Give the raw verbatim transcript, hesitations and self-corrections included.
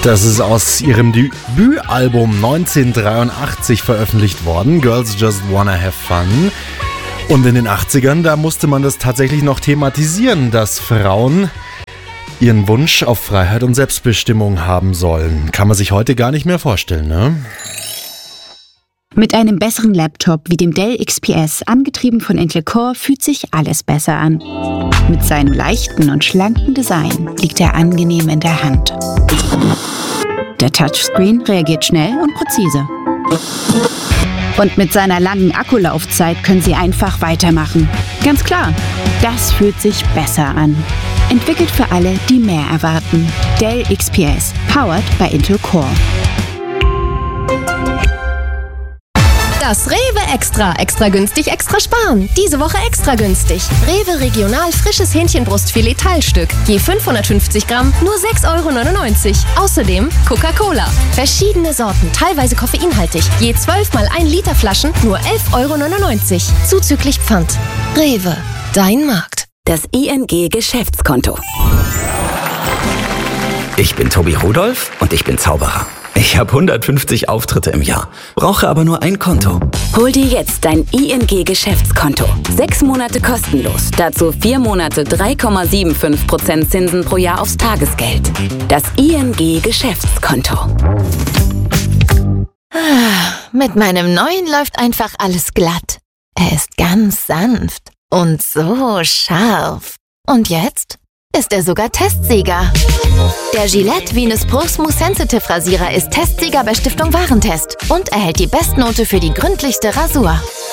Das ist aus ihrem Debütalbum neunzehnhundertdreiundachtzig veröffentlicht worden, Girls Just Wanna Have Fun. Und in den achtzigern, da musste man das tatsächlich noch thematisieren, dass Frauen ihren Wunsch auf Freiheit und Selbstbestimmung haben sollen. Kann man sich heute gar nicht mehr vorstellen, ne? Mit einem besseren Laptop wie dem Dell X P S, angetrieben von Intel Core, fühlt sich alles besser an. Mit seinem leichten und schlanken Design liegt er angenehm in der Hand. Der Touchscreen reagiert schnell und präzise. Und mit seiner langen Akkulaufzeit können Sie einfach weitermachen. Ganz klar, das fühlt sich besser an. Entwickelt für alle, die mehr erwarten. Dell X P S, powered by Intel Core. Das Rewe Extra. Extra günstig, extra sparen. Diese Woche extra günstig. Rewe Regional frisches Hähnchenbrustfilet Teilstück. Je fünfhundertfünfzig Gramm, nur sechs Euro neunundneunzig. Außerdem Coca-Cola. Verschiedene Sorten, teilweise koffeinhaltig. Je zwölf mal ein Liter Flaschen, nur elf Euro neunundneunzig. Zuzüglich Pfand. Rewe, dein Markt. Das I N G Geschäftskonto. Ich bin Tobi Rudolph und ich bin Zauberer. Ich habe hundertfünfzig Auftritte im Jahr, brauche aber nur ein Konto. Hol dir jetzt dein I N G Geschäftskonto. Sechs Monate kostenlos. Dazu vier Monate drei Komma fünfundsiebzig Prozent Zinsen pro Jahr aufs Tagesgeld. Das I N G Geschäftskonto. Mit meinem neuen läuft einfach alles glatt. Er ist ganz sanft und so scharf. Und jetzt ist er sogar Testsieger. Der Gillette Venus Pro Smooth Sensitive Rasierer ist Testsieger bei Stiftung Warentest und erhält die Bestnote für die gründlichste Rasur.